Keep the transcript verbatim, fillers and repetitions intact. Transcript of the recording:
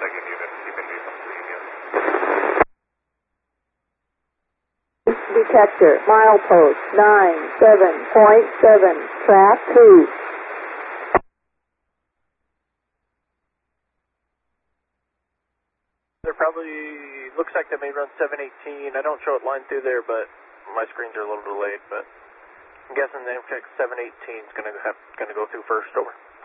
second unit, keeping me from three again. Detector, milepost nine seven point seven, track two. They're probably, looks like they may run seven eighteen. I don't show it line through there, but my screens are a little delayed, but I'm guessing the Amtrak seven eighteen is going to have going to go through first. Over.